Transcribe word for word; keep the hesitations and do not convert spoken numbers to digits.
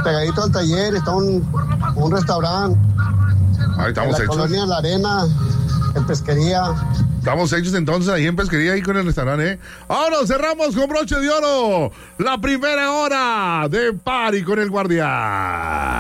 pegadito al taller está un, un restaurante. Ahí estamos en la hechos. colonia de la Arena, en pesquería. Estamos hechos entonces ahí en pesquería, ahí con el restaurante, ¿eh? Ahora cerramos con broche de oro la primera hora de Party con el Guardia.